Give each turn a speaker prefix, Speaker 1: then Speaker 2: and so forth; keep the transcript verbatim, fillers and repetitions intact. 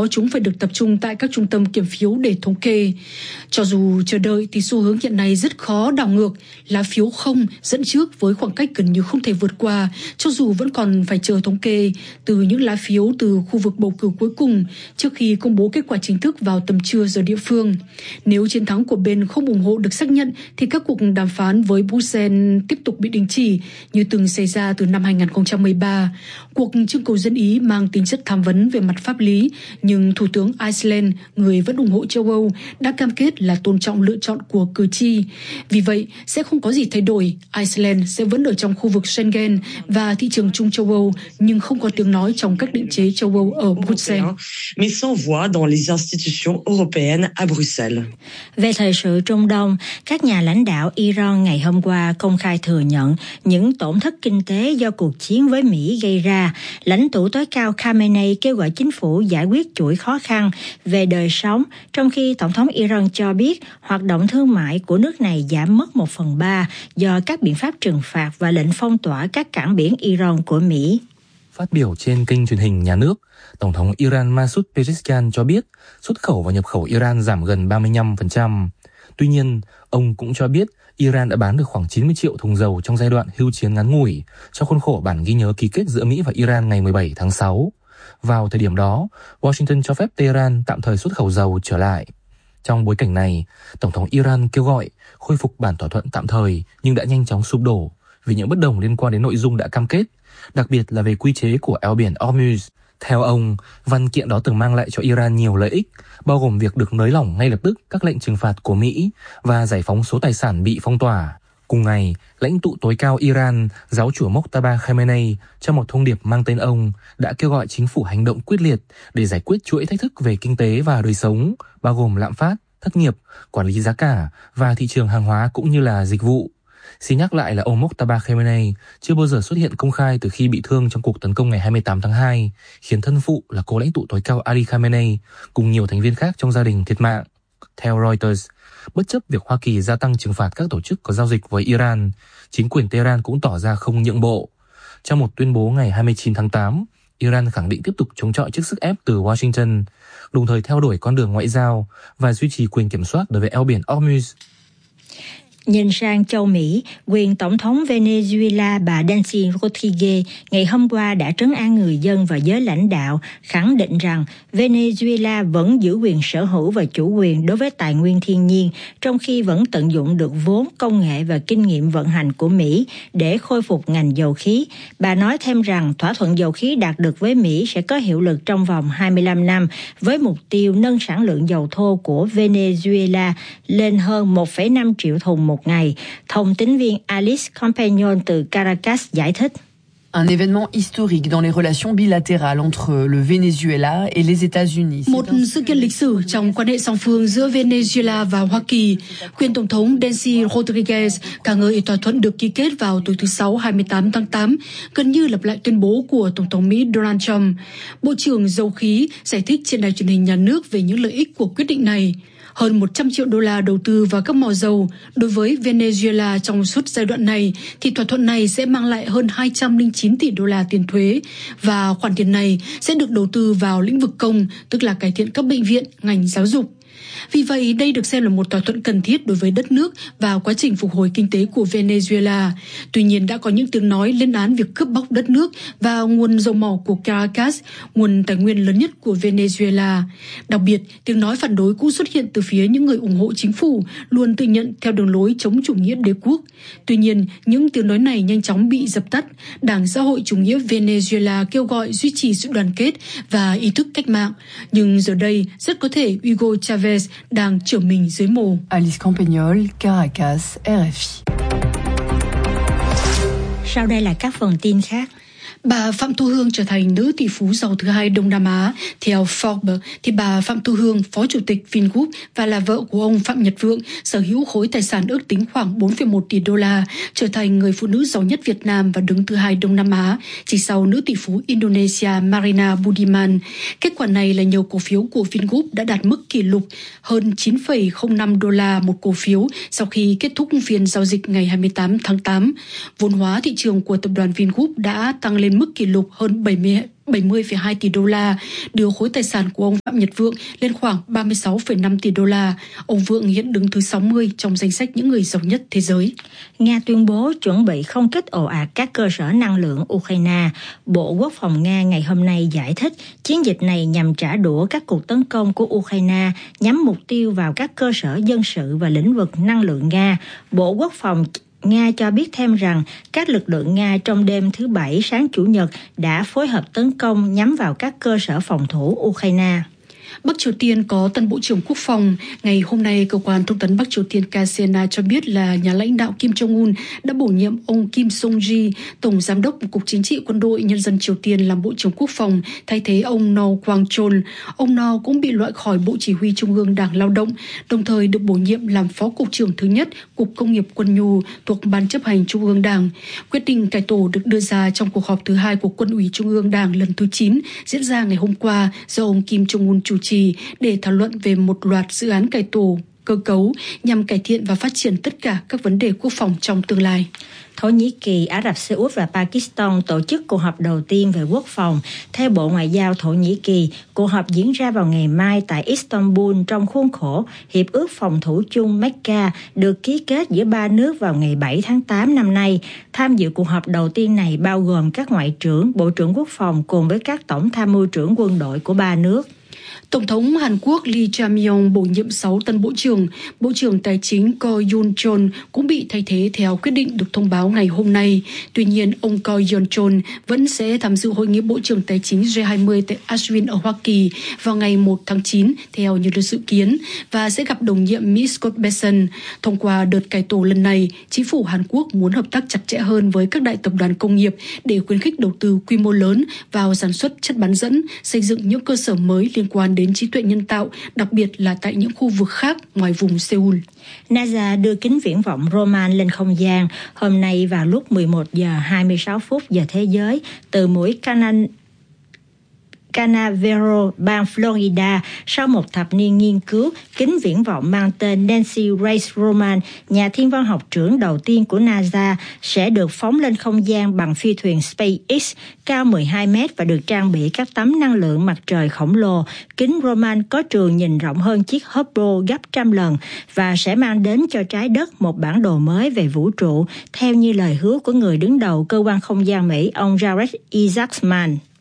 Speaker 1: đó chúng phải được tập trung tại các trung tâm kiểm phiếu để thống kê. Cho dù chờ đợi thì xu hướng hiện nay rất khó đảo ngược, lá phiếu không dẫn trước với khoảng cách gần như không thể vượt qua, cho dù vẫn còn phải chờ thống kê từ những lá phiếu từ khu vực bầu cử cuối cùng trước khi công bố kết quả chính thức vào tầm trưa giờ địa phương. Nếu chiến thắng của bên không ủng hộ được xác nhận thì các cuộc đàm phán với Bruxelles tiếp tục bị đình chỉ như từng xảy ra từ năm hai không một ba. Cuộc trưng cầu dân Ý mang tính chất tham vấn về mặt pháp lý, nhưng Thủ tướng Iceland, người vẫn ủng hộ châu Âu, đã cam kết là tôn trọng lựa chọn của cử tri. Vì vậy, sẽ không có gì thay đổi. Iceland sẽ vẫn ở trong khu vực Schengen và thị trường chung châu Âu, nhưng không có tiếng nói trong các định chế châu Âu ở Bruxelles.
Speaker 2: Mais sans voix dans les institutions européennes à Bruxelles.
Speaker 3: Về thời sự Trung Đông, các nhà lãnh đạo Iran ngày hôm qua công khai thừa nhận những tổn thất kinh tế do cuộc chiến với Mỹ gây ra. Lãnh tụ tối cao Khamenei kêu gọi chính phủ giải quyết chuỗi khó khăn về đời sống, trong khi Tổng thống Iran cho biết hoạt động thương mại của nước này giảm mất một phần ba do các biện pháp trừng phạt và lệnh phong tỏa các cảng biển Iran của Mỹ.
Speaker 4: Phát biểu trên kênh truyền hình nhà nước, Tổng thống Iran Masoud Pezeshkian cho biết xuất khẩu và nhập khẩu Iran giảm gần ba mươi lăm phần trăm. Tuy nhiên, ông cũng cho biết Iran đã bán được khoảng chín mươi triệu thùng dầu trong giai đoạn hưu chiến ngắn ngủi trong khuôn khổ bản ghi nhớ ký kết giữa Mỹ và Iran ngày mười bảy tháng sáu. Vào thời điểm đó, Washington cho phép Tehran tạm thời xuất khẩu dầu trở lại. Trong bối cảnh này, Tổng thống Iran kêu gọi khôi phục bản thỏa thuận tạm thời nhưng đã nhanh chóng sụp đổ vì những bất đồng liên quan đến nội dung đã cam kết, đặc biệt là về quy chế của eo biển Hormuz. Theo ông, văn kiện đó từng mang lại cho Iran nhiều lợi ích, bao gồm việc được nới lỏng ngay lập tức các lệnh trừng phạt của Mỹ và giải phóng số tài sản bị phong tỏa. Cùng ngày, lãnh tụ tối cao Iran, giáo chủ Mojtaba Khamenei, trong một thông điệp mang tên ông, đã kêu gọi chính phủ hành động quyết liệt để giải quyết chuỗi thách thức về kinh tế và đời sống, bao gồm lạm phát, thất nghiệp, quản lý giá cả và thị trường hàng hóa cũng như là dịch vụ. Xin nhắc lại là ông Mojtaba Khamenei chưa bao giờ xuất hiện công khai từ khi bị thương trong cuộc tấn công ngày hai mươi tám tháng hai, khiến thân phụ là cố lãnh tụ tối cao Ali Khamenei cùng nhiều thành viên khác trong gia đình thiệt mạng. Theo Reuters, bất chấp việc Hoa Kỳ gia tăng trừng phạt các tổ chức có giao dịch với Iran, chính quyền Tehran cũng tỏ ra không nhượng bộ. Trong một tuyên bố ngày hai mươi chín tháng tám, Iran khẳng định tiếp tục chống chọi trước sức ép từ Washington, đồng thời theo đuổi con đường ngoại giao và duy trì quyền kiểm soát đối với eo biển Hormuz.
Speaker 3: Nhìn sang châu Mỹ, quyền Tổng thống Venezuela bà Delcy Rodriguez ngày hôm qua đã trấn an người dân và giới lãnh đạo, khẳng định rằng Venezuela vẫn giữ quyền sở hữu và chủ quyền đối với tài nguyên thiên nhiên, trong khi vẫn tận dụng được vốn, công nghệ và kinh nghiệm vận hành của Mỹ để khôi phục ngành dầu khí. Bà nói thêm rằng thỏa thuận dầu khí đạt được với Mỹ sẽ có hiệu lực trong vòng hai mươi lăm năm, với mục tiêu nâng sản lượng dầu thô của Venezuela lên hơn một phẩy năm triệu thùng một ngày. Thông tín viên Alice Compagnon từ Caracas giải thích.
Speaker 5: Un événement historique dans les relations bilatérales entre le Venezuela et les États-Unis.
Speaker 1: Một sự kiện lịch sử trong quan hệ song phương giữa Venezuela và Hoa Kỳ. Quyền Tổng thống Delcy Rodriguez ca ngợi thỏa thuận được ký kết vào tối thứ Sáu hai mươi tám tháng tám, gần như lặp lại tuyên bố của Tổng thống Mỹ Donald Trump. Bộ trưởng Dầu khí giải thích trên đài truyền hình nhà nước về những lợi ích của quyết định này. Hơn một trăm triệu đô la đầu tư vào các mỏ dầu đối với Venezuela trong suốt giai đoạn này, thì thỏa thuận này sẽ mang lại hơn hai trăm lẻ chín tỷ đô la tiền thuế, và khoản tiền này sẽ được đầu tư vào lĩnh vực công, tức là cải thiện các bệnh viện, ngành giáo dục. Vì vậy, đây được xem là một thỏa thuận cần thiết đối với đất nước và quá trình phục hồi kinh tế của Venezuela. Tuy nhiên, đã có những tiếng nói lên án việc cướp bóc đất nước và nguồn dầu mỏ của Caracas, nguồn tài nguyên lớn nhất của Venezuela. Đặc biệt, tiếng nói phản đối cũng xuất hiện từ phía những người ủng hộ chính phủ, luôn tự nhận theo đường lối chống chủ nghĩa đế quốc. Tuy nhiên, những tiếng nói này nhanh chóng bị dập tắt. Đảng Xã hội Chủ nghĩa Venezuela kêu gọi duy trì sự đoàn kết và ý thức cách mạng. Nhưng giờ đây, rất có thể Hugo Chavez đang trở mình dưới mồ.
Speaker 5: Alice Campagnol, Caracas, R F I.
Speaker 3: Sau đây là các phần tin khác.
Speaker 1: Bà Phạm Thu Hương trở thành nữ tỷ phú giàu thứ hai Đông Nam Á. Theo Forbes, thì bà Phạm Thu Hương, phó chủ tịch Vingroup và là vợ của ông Phạm Nhật Vượng, sở hữu khối tài sản ước tính khoảng bốn phẩy một tỷ đô la, trở thành người phụ nữ giàu nhất Việt Nam và đứng thứ hai Đông Nam Á, chỉ sau nữ tỷ phú Indonesia Marina Budiman. Kết quả này là nhiều cổ phiếu của Vingroup đã đạt mức kỷ lục hơn chín phẩy không năm đô la một cổ phiếu sau khi kết thúc phiên giao dịch ngày hai mươi tám tháng tám. Vốn hóa thị trường của tập đoàn Vingroup đã tăng lên mức kỷ lục hơn bảy mươi bảy mươi phẩy hai tỷ đô la, đưa khối tài sản của ông Phạm Nhật Vượng lên khoảng ba mươi sáu phẩy năm tỷ đô la. Ông Vượng hiện đứng thứ sáu mươi trong danh sách những người giàu nhất thế giới.
Speaker 3: Nga tuyên bố chuẩn bị không kích ồ ạt các cơ sở năng lượng Ukraine. Bộ Quốc phòng Nga ngày hôm nay giải thích chiến dịch này nhằm trả đũa các cuộc tấn công của Ukraine nhắm mục tiêu vào các cơ sở dân sự và lĩnh vực năng lượng Nga. Bộ Quốc phòng Nga cho biết thêm rằng các lực lượng Nga trong đêm thứ Bảy sáng Chủ nhật đã phối hợp tấn công nhắm vào các cơ sở phòng thủ Ukraine.
Speaker 1: Bắc Triều Tiên có tân Bộ trưởng Quốc phòng. Ngày hôm nay, cơ quan thông tấn Bắc Triều Tiên K C N A cho biết là nhà lãnh đạo Kim Jong-un đã bổ nhiệm ông Kim Song-ji, Tổng Giám đốc Cục Chính trị Quân đội Nhân dân Triều Tiên làm Bộ trưởng Quốc phòng, thay thế ông No Kwang-chol. Ông No cũng bị loại khỏi Bộ Chỉ huy Trung ương Đảng Lao động, đồng thời được bổ nhiệm làm Phó Cục trưởng thứ nhất Cục Công nghiệp Quân nhu thuộc Ban chấp hành Trung ương Đảng. Quyết định cải tổ được đưa ra trong cuộc họp thứ hai của Quân ủy Trung ương Đảng lần thứ chín diễn ra ngày hôm qua do ông Kim Jong-un chủ trì để thảo luận về một loạt dự án cải tổ cơ cấu nhằm cải thiện và phát triển tất cả các vấn đề quốc phòng trong tương lai.
Speaker 3: Thổ Nhĩ Kỳ, Ả Rập Xê Út và Pakistan tổ chức cuộc họp đầu tiên về quốc phòng. Theo Bộ Ngoại giao Thổ Nhĩ Kỳ, cuộc họp diễn ra vào ngày mai tại Istanbul trong khuôn khổ Hiệp ước phòng thủ chung Mecca được ký kết giữa ba nước vào ngày bảy tháng tám năm nay. Tham dự cuộc họp đầu tiên này bao gồm các ngoại trưởng, bộ trưởng quốc phòng cùng với các tổng tham mưu trưởng quân đội của ba nước.
Speaker 1: Tổng thống Hàn Quốc Lee Cha-myong bổ nhiệm sáu tân bộ trưởng. Bộ trưởng Tài chính Ko Yoon-chol cũng bị thay thế theo quyết định được thông báo ngày hôm nay. Tuy nhiên, ông Ko Yoon-chol vẫn sẽ tham dự hội nghị Bộ trưởng Tài chính G hai mươi tại Asheville ở Hoa Kỳ vào ngày một tháng chín theo như được dự kiến và sẽ gặp đồng nhiệm Mỹ Scott Bessent. Thông qua đợt cải tổ lần này, chính phủ Hàn Quốc muốn hợp tác chặt chẽ hơn với các đại tập đoàn công nghiệp để khuyến khích đầu tư quy mô lớn vào sản xuất chất bán dẫn, xây dựng những cơ sở mới liên quan đến trí tuệ nhân tạo, đặc biệt là tại những khu vực khác ngoài vùng Seoul.
Speaker 3: NASA đưa kính viễn vọng Roman lên không gian hôm nay vào lúc mười một giờ hai mươi sáu phút giờ thế giới từ mũi Canan Canaveral, bang Florida. Sau một thập niên nghiên cứu, kính viễn vọng mang tên Nancy Grace Roman, nhà thiên văn học trưởng đầu tiên của NASA, sẽ được phóng lên không gian bằng phi thuyền SpaceX cao mười hai mét và được trang bị các tấm năng lượng mặt trời khổng lồ. Kính Roman có trường nhìn rộng hơn chiếc Hubble gấp trăm lần và sẽ mang đến cho trái đất một bản đồ mới về vũ trụ, theo như lời hứa của người đứng đầu cơ quan không gian Mỹ, ông Jared Isaacman.